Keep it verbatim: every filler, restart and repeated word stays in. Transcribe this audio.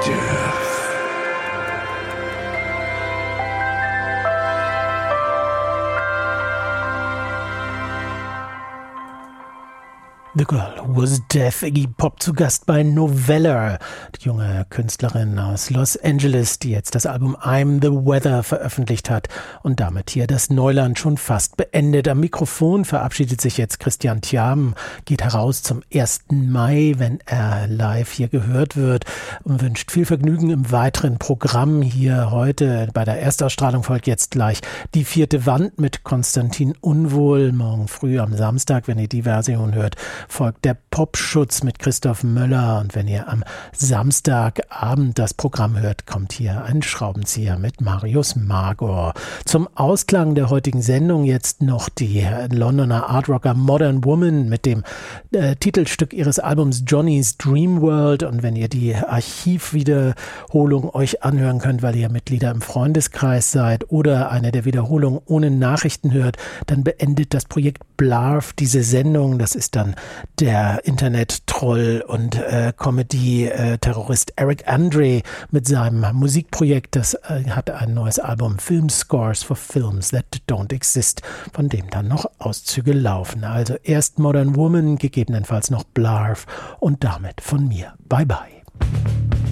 death. The Girl Who Was Deaf, Iggy Pop zu Gast bei Novella, die junge Künstlerin aus Los Angeles, die jetzt das Album I'm the Weather veröffentlicht hat und damit hier das Neuland schon fast beendet. Am Mikrofon verabschiedet sich jetzt Christian Thiam, geht heraus zum ersten Mai, wenn er live hier gehört wird, und wünscht viel Vergnügen im weiteren Programm hier heute. Bei der Erstausstrahlung folgt jetzt gleich Die vierte Wand mit Konstantin Unwohl. Morgen früh am Samstag, wenn ihr die Version hört, folgt der Popschutz mit Christoph Möller, und wenn ihr am Samstagabend das Programm hört, kommt hier ein Schraubenzieher mit Marius Magor. Zum Ausklang der heutigen Sendung jetzt noch die Londoner Artrocker Modern Woman mit dem äh, Titelstück ihres Albums Johnny's Dream World, und wenn ihr die Archivwiederholung euch anhören könnt, weil ihr Mitglieder im Freundeskreis seid oder eine der Wiederholungen ohne Nachrichten hört, dann beendet das Projekt Blarf diese Sendung. Das ist dann der Internet-Troll und äh, Comedy-Terrorist Eric Andre mit seinem Musikprojekt. Das äh, hat ein neues Album, Film Scores for Films That Don't Exist, von dem dann noch Auszüge laufen. Also erst Modern Woman, gegebenenfalls noch Blarf, und damit von mir. Bye bye.